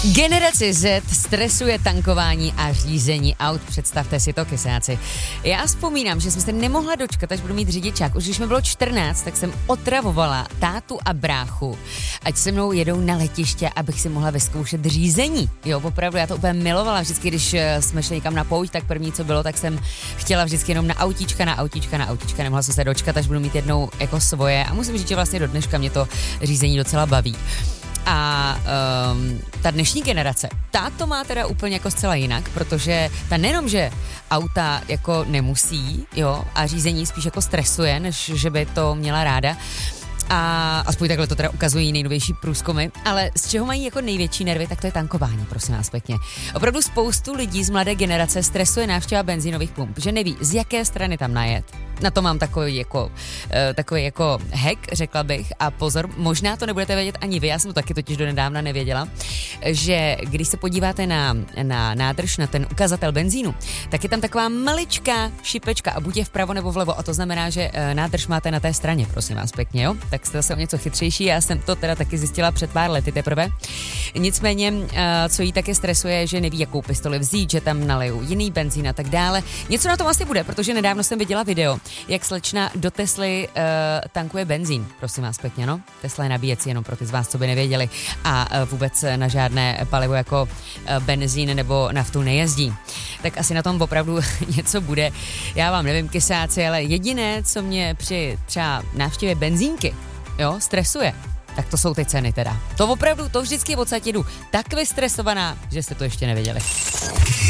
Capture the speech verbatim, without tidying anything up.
Generace Z stresuje tankování a řízení aut. Představte si to, kysáci. Já vzpomínám, že jsem se nemohla dočkat, až budu mít řidičák. Už když mi bylo čtrnáct, tak jsem otravovala tátu a bráchu, ať se mnou jedou na letiště, abych si mohla vyzkoušet řízení. Jo, opravdu, já to úplně milovala. Vždycky, když jsme šli někam na pouť, tak první, co bylo, tak jsem chtěla vždycky jenom na autíčka, na autíčka, na autíčka. Nemohla jsem se dočkat, až budu mít jednou jako svoje. A musím říct, že vlastně do dneška mě to řízení docela baví. A um, ta dnešní generace, ta to má teda úplně jako zcela jinak, protože ta nejenom, že auta jako nemusí, jo, a řízení spíš jako stresuje, než že by to měla ráda. A aspoň takhle to teda ukazují nejnovější průzkumy, ale z čeho mají jako největší nervy, tak to je tankování, prosím vás pěkně. Opravdu spoustu lidí z mladé generace stresuje návštěva benzínových pump, že neví, z jaké strany tam najet. Na to mám takový jako, uh, takový jako hack, řekla bych, a pozor, možná to nebudete vědět ani vy, já jsem to taky totiž donedávna nevěděla, že když se podíváte na, na nádrž, na ten ukazatel benzínu, tak je tam taková maličká šipečka a buď je vpravo nebo vlevo, a to znamená, že uh, nádrž máte na té straně, prosím vás pěkně, jo? Tak jste zase o něco chytřejší, já jsem to teda taky zjistila před pár lety teprve. Nicméně, uh, co jí taky stresuje, že neví, jakou pistoli vzít, že tam nalejou jiný benzín a tak dále. Něco na tom asi bude, protože nedávno jsem viděla video, jak slečna do Tesly uh, tankuje benzín, prosím vás pěkně, no. Tesla je nabíjecí, jenom pro ty z vás, co by nevěděli, a uh, vůbec na žádné palivo jako uh, benzín nebo naftu nejezdí. Tak asi na tom opravdu něco bude. Já vám nevím, kysáci, ale jediné, co mě při třeba návštěvě benzínky, jo, stresuje, tak to jsou ty ceny teda. To opravdu, to vždycky odsaď jedu tak vystresovaná, že jste to ještě nevěděli.